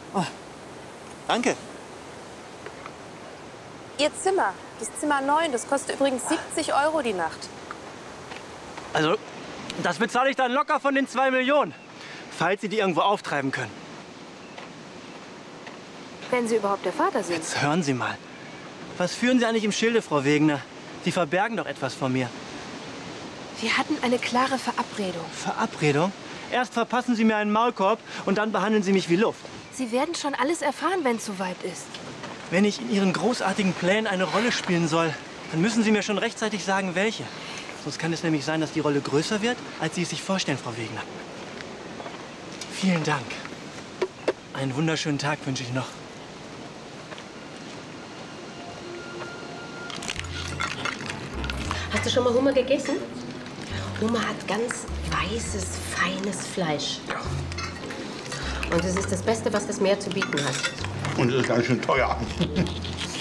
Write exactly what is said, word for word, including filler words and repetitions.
Oh, danke. Ihr Zimmer, das Zimmer neun, das kostet übrigens siebzig Euro die Nacht. Also, das bezahle ich dann locker von den zwei Millionen, falls Sie die irgendwo auftreiben können. Wenn Sie überhaupt der Vater sind. Jetzt hören Sie mal. Was führen Sie eigentlich im Schilde, Frau Wegener? Sie verbergen doch etwas vor mir. Wir hatten eine klare Verabredung. Verabredung? Erst verpassen Sie mir einen Maulkorb und dann behandeln Sie mich wie Luft. Sie werden schon alles erfahren, wenn es soweit ist. Wenn ich in Ihren großartigen Plänen eine Rolle spielen soll, dann müssen Sie mir schon rechtzeitig sagen, welche. Sonst kann es nämlich sein, dass die Rolle größer wird, als Sie es sich vorstellen, Frau Wegener. Vielen Dank. Einen wunderschönen Tag wünsche ich noch. Hast du schon mal Hummer gegessen? Hummer hat ganz weißes, feines Fleisch. Und es ist das Beste, was das Meer zu bieten hat. Und es ist ganz schön teuer.